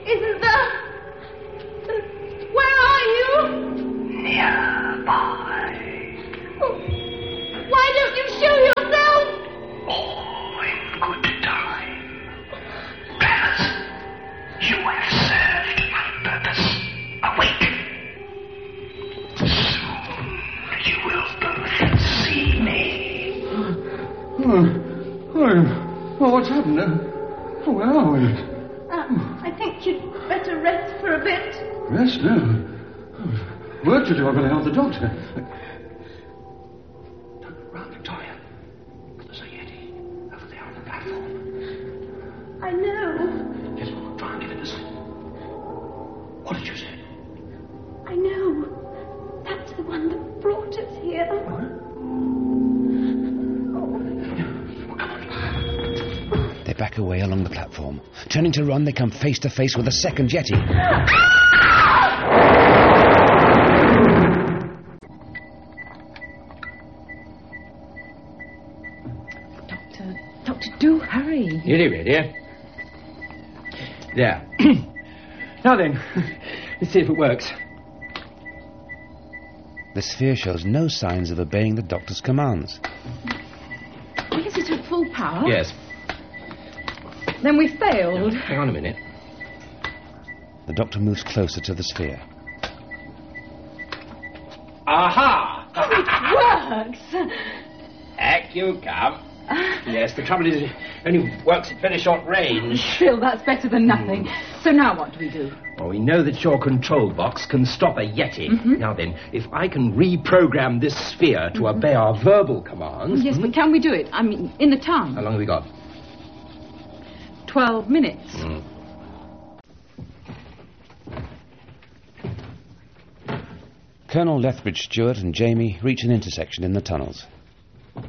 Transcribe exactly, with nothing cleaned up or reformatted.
isn't there? Where are you? Nearby. Oh, why don't you show yourself? All in good time. Clarence, you have served my purpose. Awake. Soon you will both see me. Oh, oh, oh what's happened? Uh, oh, where are we? Uh, I think you'd better rest for a bit. Rest now. Oh, work to do. I've got to help the doctor. Don't run, Victoria. There's a Yeti over there on the platform. I know. Yes, well, try and get it this way. What did you say? I know. That's the one that brought us here. What? They back away along the platform. Turning to run, they come face to face with a second Yeti. Doctor, Doctor, do hurry. Nearly ready. There. Now then, let's see if it works. The sphere shows no signs of obeying the doctor's commands. Is it at full power? Yes. Then we failed. Hang on a minute. The doctor moves closer to the sphere. Aha! It works! Back you come. Yes, the trouble is it only works at very short range. Still, that's better than nothing. Mm. So now what do we do? Well, we know that your control box can stop a Yeti. Mm-hmm. Now then, if I can reprogram this sphere to mm-hmm. obey our verbal commands... Yes, mm-hmm. but can we do it? I mean, in the time. How long have we got? Twelve minutes. Mm. Colonel Lethbridge Stewart and Jamie reach an intersection in the tunnels.